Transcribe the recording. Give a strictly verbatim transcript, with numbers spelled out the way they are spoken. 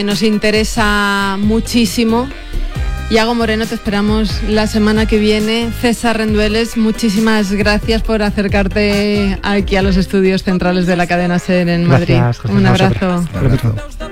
Nos interesa muchísimo. Iago Moreno, te esperamos la semana que viene. César Rendueles, muchísimas gracias por acercarte aquí a los estudios centrales de la cadena SER en Madrid. Gracias, José, un abrazo. Un abrazo.